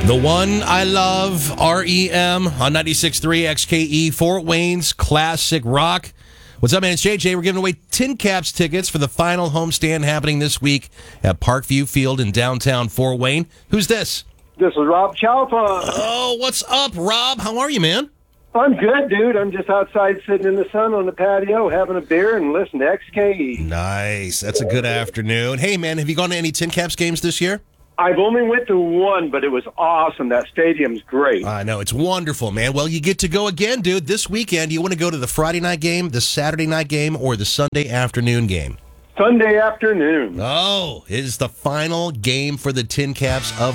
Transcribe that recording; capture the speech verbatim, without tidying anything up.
The one I love, R E M on ninety-six point three X K E, Fort Wayne's classic rock. What's up, man? It's J J. We're giving away Tin Caps tickets for the final homestand happening this week at Parkview Field in downtown Fort Wayne. Who's this? This is Rob Chalpa. Oh, what's up, Rob? How are you, man? I'm good, dude. I'm just outside sitting in the sun on the patio having a beer and listening to X K E. Nice. That's a good afternoon. Hey, man, have you gone to any Tin Caps games this year? I've only went to one, but it was awesome. That stadium's great. I know. It's wonderful, man. Well, you get to go again, dude. This weekend, you want to go to the Friday night game, the Saturday night game, or the Sunday afternoon game? Sunday afternoon. Oh, it is the final game for the Tin Caps of